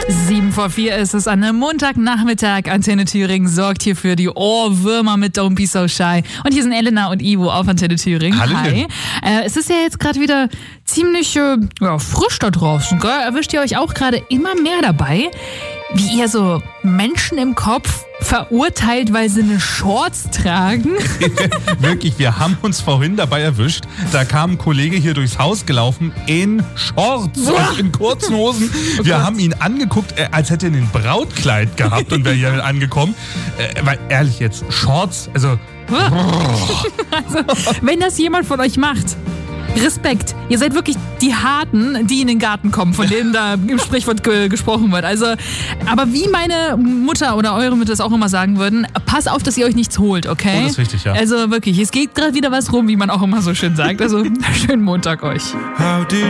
3:07 ist es an einem Montagnachmittag. Antenne Thüringen sorgt hier für die Ohrwürmer mit Don't Be So Shy. Und hier sind Elena und Ivo auf Antenne Thüringen. Hallöchen. Hi. Es ist ja jetzt gerade wieder ziemlich frisch da draußen, gell? Erwischt ihr euch auch gerade immer mehr dabei, wie ihr so Menschen im Kopf verurteilt, weil sie eine Shorts tragen? Wirklich, wir haben uns vorhin dabei erwischt. Da kam ein Kollege hier durchs Haus gelaufen in Shorts und in kurzen Hosen. Wir haben ihn angeguckt, als hätte er ein Brautkleid gehabt und wäre hier angekommen. Weil ehrlich jetzt, Shorts, also... Also, wenn das jemand von euch macht, Respekt. Ihr seid wirklich die Harten, die in den Garten kommen, von denen da im Sprichwort gesprochen wird. Also, aber wie meine Mutter oder eure Mütter es auch immer sagen würden, pass auf, dass ihr euch nichts holt, okay? Oh, das ist wichtig, ja. Also wirklich, es geht gerade wieder was rum, wie man auch immer so schön sagt. Also, schönen Montag euch.